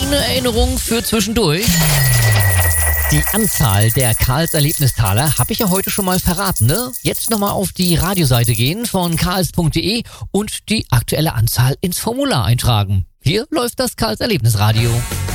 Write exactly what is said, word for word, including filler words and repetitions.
eine Erinnerung für zwischendurch. Die Anzahl der Karls Erlebnistaler habe ich ja heute schon mal verraten, ne? Jetzt nochmal auf die Radioseite gehen von karls punkt de und die aktuelle Anzahl ins Formular eintragen. Hier läuft das Karls Erlebnisradio.